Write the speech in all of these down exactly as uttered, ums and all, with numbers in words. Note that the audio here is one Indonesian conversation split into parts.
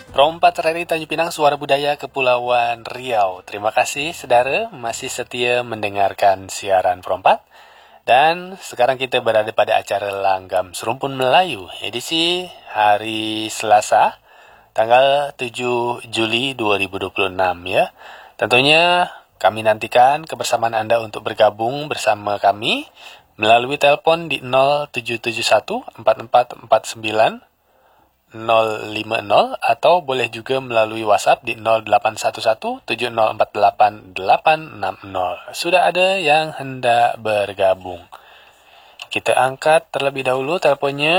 Perompat R R I Tanjung Pinang, Suara Budaya Kepulauan Riau. Terima kasih saudara masih setia mendengarkan siaran Perompat. Dan sekarang kita berada pada acara Langgam Serumpun Melayu, edisi hari Selasa, tanggal tujuh Juli dua ribu dua puluh enam ya. Tentunya kami nantikan kebersamaan Anda untuk bergabung bersama kami melalui telepon di nol tujuh tujuh satu empat empat empat sembilan nol lima nol atau boleh juga melalui WhatsApp di nol delapan satu satu tujuh nol empat delapan delapan enam nol. Sudah ada yang hendak bergabung. Kita angkat terlebih dahulu teleponnya.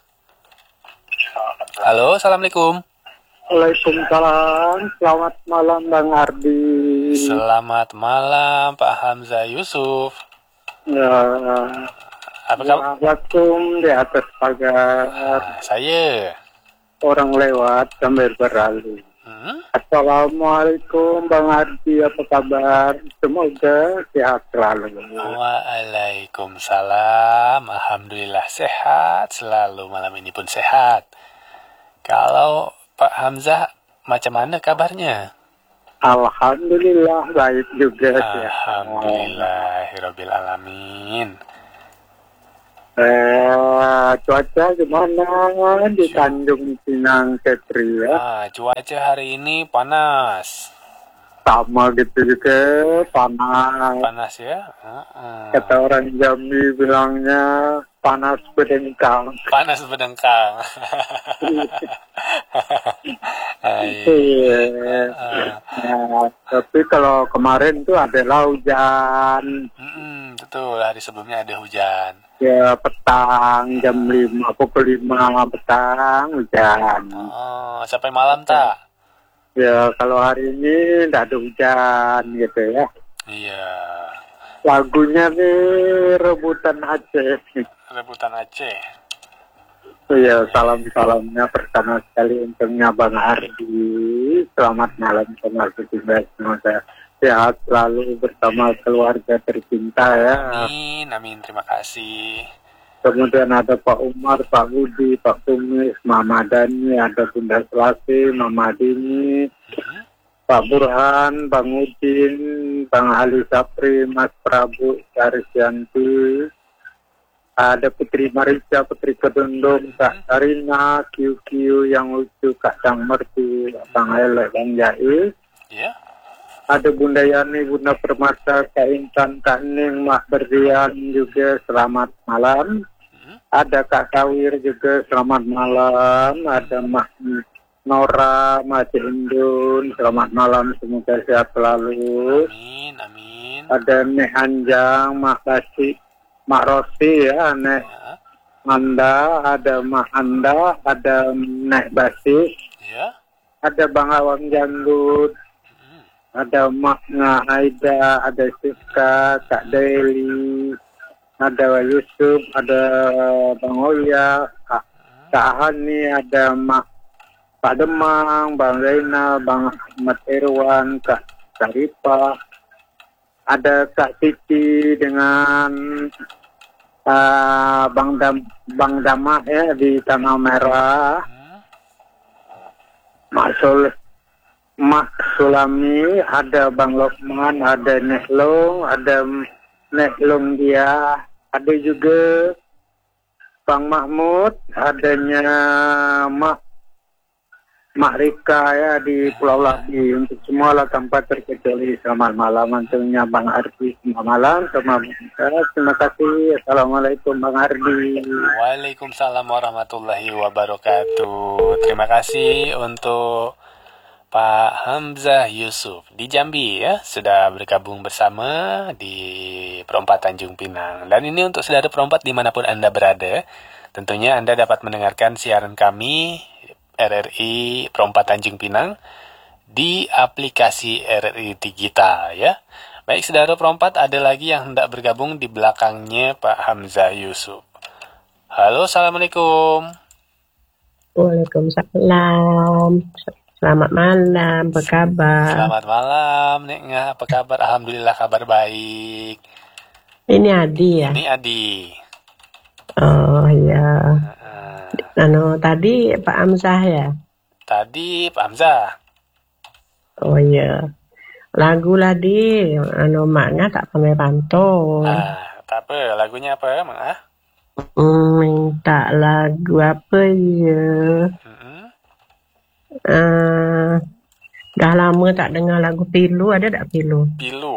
Halo, Assalamualaikum. Waalaikumsalam. Selamat malam Bang Ardi. Selamat malam Pak Hamzah Yusuf. Ya, Apa kabar? Assalamualaikum di atas pagar. Ah, saya. Orang lewat sambil berlalu. Hmm? Assalamualaikum Bang Ardi, apa kabar? Semoga sehat selalu. Waalaikumsalam. Alhamdulillah sehat selalu, malam ini pun sehat. Kalau Pak Hamzah macam mana kabarnya? Alhamdulillah baik juga. Alhamdulillahirabbil alamin. Eh, cuaca gimana di Tanjung Pinang, Kepri ya? Ah, cuaca hari ini panas. Sama gitu juga, panas. Panas ya? Uh-uh. Kata orang Jambi bilangnya panas berdengkang. Panas berdengkang. Iya. Nah, tapi kalau kemarin tuh adalah hujan. Mm-mm, betul, hari sebelumnya ada hujan. Ya petang jam lima, pukul lima petang hujan. Oh, sampai malam tak? Ya kalau hari ini tidak ada hujan gitu ya. Iya. Lagunya nih Rebutan Aceh. Rebutan Aceh. Iya, salam-salamnya pertama sekali untungnya Bang Ardi. Selamat malam semua kita, semoga sehat selalu bersama keluarga tercinta ya. Amin, amin, terima kasih. Kemudian ada Pak Umar, Pak Budi, Pak Kumis, Mama Dani, ada Bunda Selasi, Mama Dini, Hmm? Pak Burhan, Bang Udin, Bang Ali Sapri, Mas Prabu, Karisyanti, ada Putri Marisa, Putri Kedundung, Kak Karina, Q Q yang lucu, Kak Dang Merti, Bang Elek, Bang Jai. Ya. Ada Bunda Yani, Bunda Permata, Kak Intan, Kak Ning, Mak Berdian juga selamat malam. Hmm? Ada Kak Kawir juga selamat malam. Ada Mak Nora, Mak Indun, selamat malam, semoga sehat selalu. Amin, amin. Ada Nek Anjang, Mak Basi, Mak Rosi ya, Nek Ya. Manda, ada Mak Anda, ada Nek Basi, Ya. ada Bang Awang Janggut, Hmm. ada Makna Aida, ada Siska, Kak Deli, ada Yusuf, ada Bang Oya, Kak, Kak Hani, ada Mak Pak Demang, Bang Reina, Bang Ahmad Irwan, Kak Saripah, ada Kak Titi dengan uh, Bang Dam, Bang Dama ya di Tanah Merah, Hmm. Mak Sul Mak Sulami, ada Bang Lokman, ada Nehlong, ada Nehlong dia, ada juga Bang Mahmud, adanya Mak Mak Rika ya di Pulau Laki. Untuk semua lah tanpa terkecuali selamat malam tentunya Bang Ardi, selamat malam sama terima kasih. Assalamualaikum Bang Ardi. Waalaikumsalam warahmatullahi wabarakatuh. Terima kasih untuk Pak Hamzah Yusuf di Jambi ya, sudah bergabung bersama di Perompat Tanjung Pinang. Dan ini untuk saudara perompat dimanapun Anda berada, tentunya Anda dapat mendengarkan siaran kami R R I Perompat Tanjung Pinang di aplikasi R R I Digital ya. Baik saudara perompat, ada lagi yang hendak bergabung di belakangnya Pak Hamzah Yusuf. Halo, Assalamualaikum. Waalaikumsalam. Selamat malam, apa kabar? Selamat malam, Nek Nga. Apa kabar? Alhamdulillah kabar baik. Ini Adi ya? Ini Adi. Oh iya. Uh, Anu tadi Pak Hamzah ya? Tadi Pak Hamzah. Oh iya. Lagu lah di, anu maknya tak pandai pantun. Ah, tak apa. Lagunya apa, Mak? Ah? Hmm, minta lagu apa ya? Mm-mm. Uh, dah lama tak dengar lagu Pilu, ada tak Pilu? Pilu